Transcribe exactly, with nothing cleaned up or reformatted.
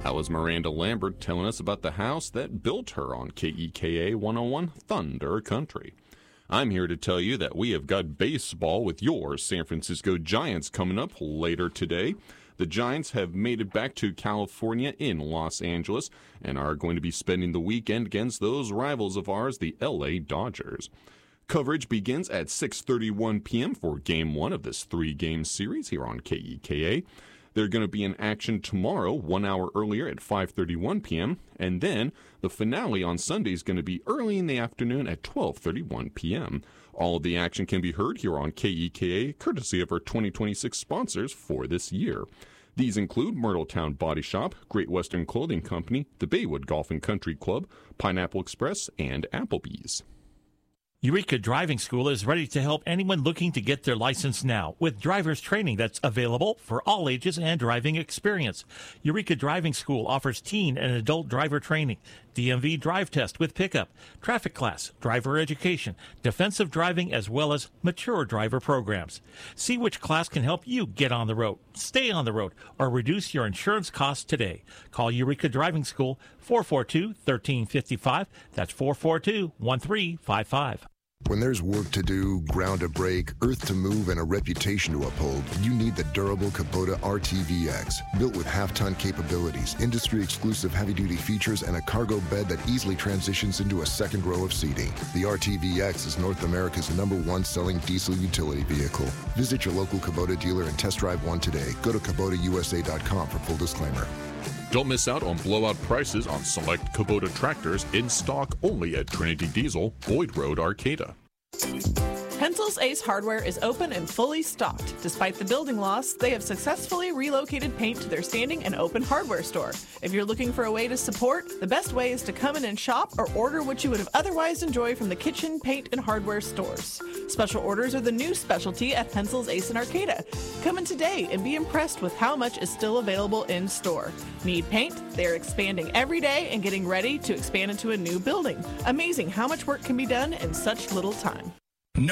That was Miranda Lambert telling us about the house that built her on K E K A one oh one Thunder Country. I'm here to tell you that we have got baseball with your San Francisco Giants coming up later today. The Giants have made it back to California in Los Angeles and are going to be spending the weekend against those rivals of ours, the L A Dodgers. Coverage begins at six thirty-one p.m. for Game one of this three-game series here on K E K A. They're going to be in action tomorrow, one hour earlier at five thirty-one p.m., and then the finale on Sunday is going to be early in the afternoon at twelve thirty-one p.m. All of the action can be heard here on K E K A, courtesy of our twenty twenty-six sponsors for this year. These include Myrtletown Body Shop, Great Western Clothing Company, the Baywood Golf and Country Club, Pineapple Express, and Applebee's. Eureka Driving School is ready to help anyone looking to get their license now with driver's training that's available for all ages and driving experience. Eureka Driving School offers teen and adult driver training, D M V drive test with pickup, traffic class, driver education, defensive driving, as well as mature driver programs. See which class can help you get on the road, stay on the road, or reduce your insurance costs today. Call Eureka Driving School four four two, one three five five. That's four four two, one three five five. When there's work to do, ground to break, earth to move, and a reputation to uphold, you need the durable Kubota R T V X. Built with half-ton capabilities, industry-exclusive heavy-duty features, and a cargo bed that easily transitions into a second row of seating. The R T V X is North America's number one selling diesel utility vehicle. Visit your local Kubota dealer and test drive one today. Go to Kubota U S A dot com for full disclaimer. Don't miss out on blowout prices on select Kubota tractors in stock only at Trinity Diesel, Boyd Road, Arcata. Pencil's Ace Hardware is open and fully stocked. Despite the building loss, they have successfully relocated paint to their standing and open hardware store. If you're looking for a way to support, the best way is to come in and shop or order what you would have otherwise enjoyed from the kitchen, paint, and hardware stores. Special orders are the new specialty at Pencil's Ace in Arcata. Come in today and be impressed with how much is still available in store. Need paint? They're expanding every day and getting ready to expand into a new building. Amazing how much work can be done in such little time.